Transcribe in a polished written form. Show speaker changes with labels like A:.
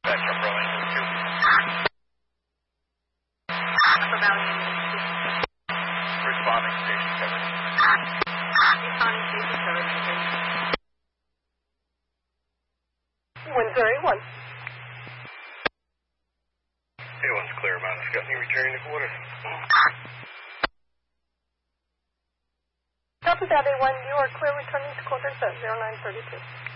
A: Spectrum, Bravo 2.
B: Upper Valley.
A: Responding station coverage.
B: Responding station coverage. 131.
A: A1's clear, Mountain Scout. Returning to quarters.
B: Copy that, A1. You are clear returning to quarters at 0932.